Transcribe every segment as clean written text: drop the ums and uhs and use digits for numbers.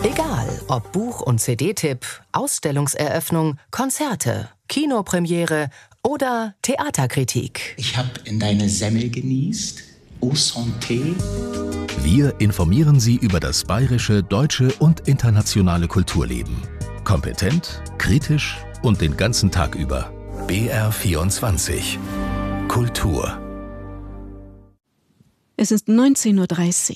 Egal, ob Buch- und CD-Tipp, Ausstellungseröffnung, Konzerte, Kinopremiere oder Theaterkritik. Ich habe in deine Semmel genießt. Au santé. Wir informieren Sie über das bayerische, deutsche und internationale Kulturleben. Kompetent, kritisch und den ganzen Tag über. BR24 Kultur. Es ist 19:30 Uhr.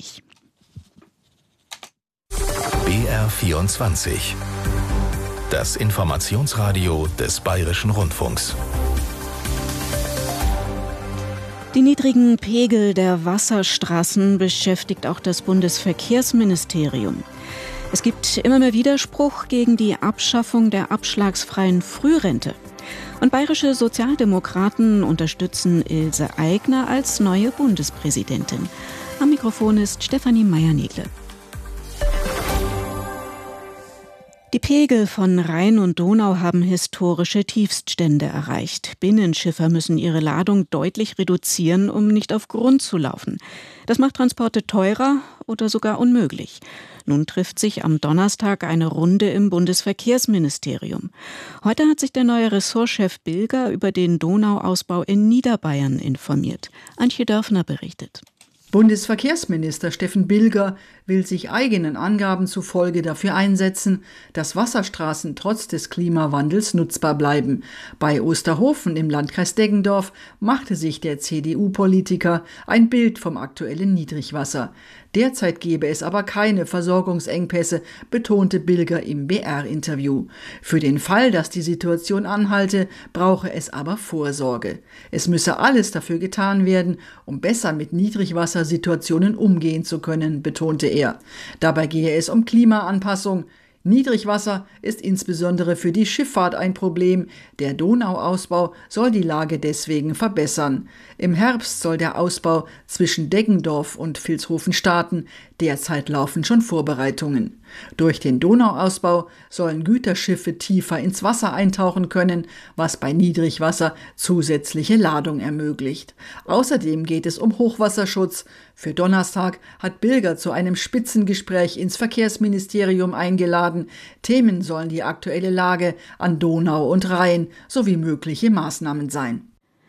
BR24. Das Informationsradio des Bayerischen Rundfunks. Die niedrigen Pegel der Wasserstraßen beschäftigt auch das Bundesverkehrsministerium. Es gibt immer mehr Widerspruch gegen die Abschaffung der abschlagsfreien Frührente. Und bayerische Sozialdemokraten unterstützen Ilse Aigner als neue Bundespräsidentin. Am Mikrofon ist Stefanie Meier-Negle. Die Pegel von Rhein und Donau haben historische Tiefststände erreicht. Binnenschiffer müssen ihre Ladung deutlich reduzieren, um nicht auf Grund zu laufen. Das macht Transporte teurer oder sogar unmöglich. Nun trifft sich am Donnerstag eine Runde im Bundesverkehrsministerium. Heute hat sich der neue Ressortchef Bilger über den Donauausbau in Niederbayern informiert. Antje Dörfner berichtet. Bundesverkehrsminister Steffen Bilger will sich eigenen Angaben zufolge dafür einsetzen, dass Wasserstraßen trotz des Klimawandels nutzbar bleiben. Bei Osterhofen im Landkreis Deggendorf machte sich der CDU-Politiker ein Bild vom aktuellen Niedrigwasser. Derzeit gebe es aber keine Versorgungsengpässe, betonte Bilger im BR-Interview. Für den Fall, dass die Situation anhalte, brauche es aber Vorsorge. Es müsse alles dafür getan werden, um besser mit Niedrigwassersituationen umgehen zu können, betonte er. Dabei gehe es um Klimaanpassung. Niedrigwasser ist insbesondere für die Schifffahrt ein Problem. Der Donauausbau soll die Lage deswegen verbessern. Im Herbst soll der Ausbau zwischen Deggendorf und Vilshofen starten. Derzeit laufen schon Vorbereitungen. Durch den Donauausbau sollen Güterschiffe tiefer ins Wasser eintauchen können, was bei Niedrigwasser zusätzliche Ladung ermöglicht. Außerdem geht es um Hochwasserschutz. Für Donnerstag hat Bilger zu einem Spitzengespräch ins Verkehrsministerium eingeladen. Themen sollen die aktuelle Lage an Donau und Rhein sowie mögliche Maßnahmen sein.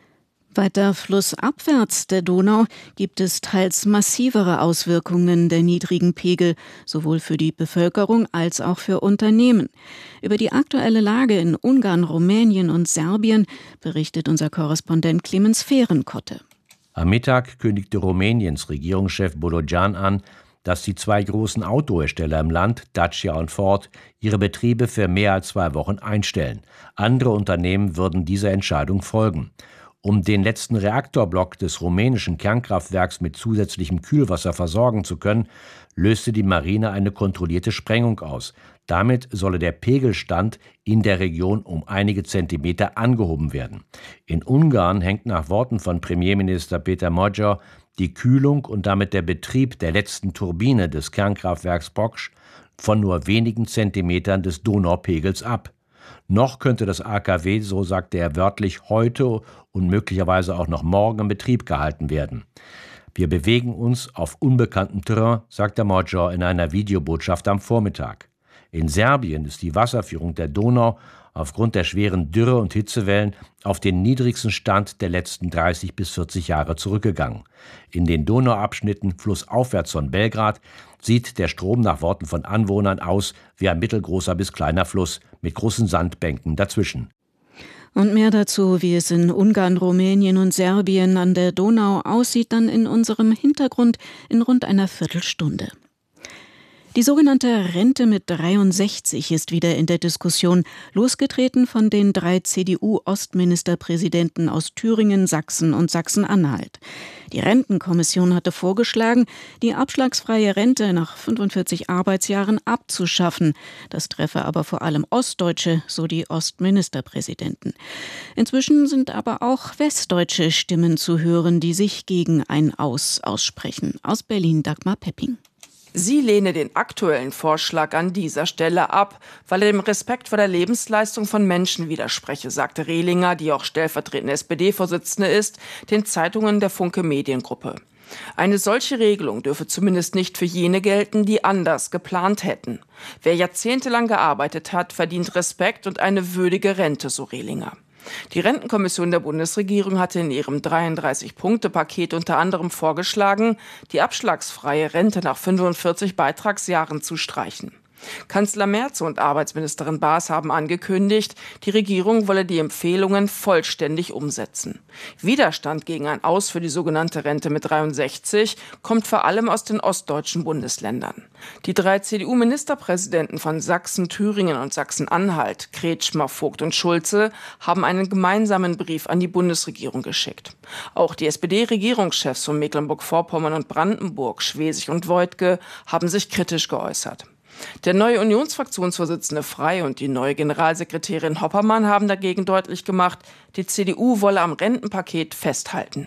Weiter flussabwärts der Donau gibt es teils massivere Auswirkungen der niedrigen Pegel, sowohl für die Bevölkerung als auch für Unternehmen. Über die aktuelle Lage in Ungarn, Rumänien und Serbien berichtet unser Korrespondent Clemens Fehrenkotte. Am Mittag kündigte Rumäniens Regierungschef Bodogan an, dass die zwei großen Autohersteller im Land, Dacia und Ford, ihre Betriebe für mehr als 2 Wochen einstellen. Andere Unternehmen würden dieser Entscheidung folgen. Um den letzten Reaktorblock des rumänischen Kernkraftwerks mit zusätzlichem Kühlwasser versorgen zu können, löste die Marine eine kontrollierte Sprengung aus. Damit solle der Pegelstand in der Region um einige Zentimeter angehoben werden. In Ungarn hängt nach Worten von Premierminister Péter Magyar die Kühlung und damit der Betrieb der letzten Turbine des Kernkraftwerks Poksch von nur wenigen Zentimetern des Donaupegels ab. Noch könnte das AKW, so sagte er wörtlich, heute und möglicherweise auch noch morgen in Betrieb gehalten werden. Wir bewegen uns auf unbekanntem Terrain, sagte Magyar in einer Videobotschaft am Vormittag. In Serbien ist die Wasserführung der Donau aufgrund der schweren Dürre- und Hitzewellen auf den niedrigsten Stand der letzten 30 bis 40 Jahre zurückgegangen. In den Donauabschnitten flussaufwärts von Belgrad sieht der Strom nach Worten von Anwohnern aus wie ein mittelgroßer bis kleiner Fluss mit großen Sandbänken dazwischen. Und mehr dazu, wie es in Ungarn, Rumänien und Serbien an der Donau aussieht, dann in unserem Hintergrund in rund einer Viertelstunde. Die sogenannte Rente mit 63 ist wieder in der Diskussion, losgetreten von den 3 CDU-Ostministerpräsidenten aus Thüringen, Sachsen und Sachsen-Anhalt. Die Rentenkommission hatte vorgeschlagen, die abschlagsfreie Rente nach 45 Arbeitsjahren abzuschaffen. Das treffe aber vor allem Ostdeutsche, so die Ostministerpräsidenten. Inzwischen sind aber auch westdeutsche Stimmen zu hören, die sich gegen ein aussprechen. Aus Berlin Dagmar Pepping. Sie lehne den aktuellen Vorschlag an dieser Stelle ab, weil er dem Respekt vor der Lebensleistung von Menschen widerspreche, sagte Rehlinger, die auch stellvertretende SPD-Vorsitzende ist, den Zeitungen der Funke Mediengruppe. Eine solche Regelung dürfe zumindest nicht für jene gelten, die anders geplant hätten. Wer jahrzehntelang gearbeitet hat, verdient Respekt und eine würdige Rente, so Rehlinger. Die Rentenkommission der Bundesregierung hatte in ihrem 33-Punkte-Paket unter anderem vorgeschlagen, die abschlagsfreie Rente nach 45 Beitragsjahren zu streichen. Kanzler Merz und Arbeitsministerin Baas haben angekündigt, die Regierung wolle die Empfehlungen vollständig umsetzen. Widerstand gegen ein Aus für die sogenannte Rente mit 63 kommt vor allem aus den ostdeutschen Bundesländern. Die 3 CDU-Ministerpräsidenten von Sachsen, Thüringen und Sachsen-Anhalt, Kretschmer, Vogt und Schulze, haben einen gemeinsamen Brief an die Bundesregierung geschickt. Auch die SPD-Regierungschefs von Mecklenburg-Vorpommern und Brandenburg, Schwesig und Woidke, haben sich kritisch geäußert. Der neue Unionsfraktionsvorsitzende Frey und die neue Generalsekretärin Hoppermann haben dagegen deutlich gemacht, die CDU wolle am Rentenpaket festhalten.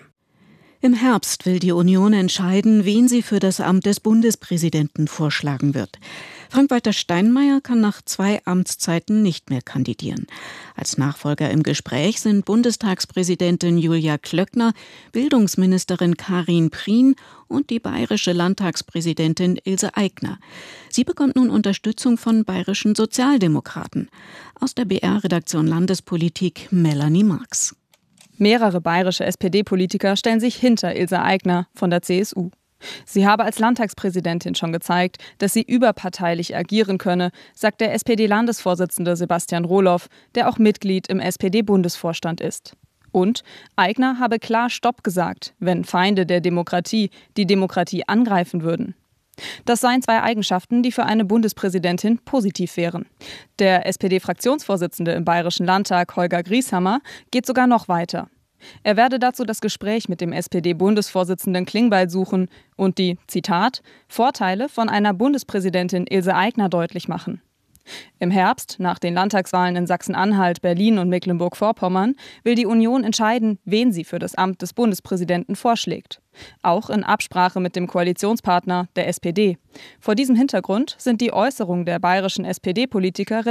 Im Herbst will die Union entscheiden, wen sie für das Amt des Bundespräsidenten vorschlagen wird. Frank-Walter Steinmeier kann nach 2 Amtszeiten nicht mehr kandidieren. Als Nachfolger im Gespräch sind Bundestagspräsidentin Julia Klöckner, Bildungsministerin Karin Prien und die bayerische Landtagspräsidentin Ilse Aigner. Sie bekommt nun Unterstützung von bayerischen Sozialdemokraten. Aus der BR-Redaktion Landespolitik Melanie Marx. Mehrere bayerische SPD-Politiker stellen sich hinter Ilse Aigner von der CSU. Sie habe als Landtagspräsidentin schon gezeigt, dass sie überparteilich agieren könne, sagt der SPD-Landesvorsitzende Sebastian Rohloff, der auch Mitglied im SPD-Bundesvorstand ist. Und Aigner habe klar Stopp gesagt, wenn Feinde der Demokratie die Demokratie angreifen würden. Das seien 2 Eigenschaften, die für eine Bundespräsidentin positiv wären. Der SPD-Fraktionsvorsitzende im Bayerischen Landtag, Holger Grieshammer, geht sogar noch weiter. Er werde dazu das Gespräch mit dem SPD-Bundesvorsitzenden Klingbeil suchen und die, Zitat, Vorteile von einer Bundespräsidentin Ilse Aigner deutlich machen. Im Herbst, nach den Landtagswahlen in Sachsen-Anhalt, Berlin und Mecklenburg-Vorpommern, will die Union entscheiden, wen sie für das Amt des Bundespräsidenten vorschlägt. Auch in Absprache mit dem Koalitionspartner, der SPD. Vor diesem Hintergrund sind die Äußerungen der bayerischen SPD-Politiker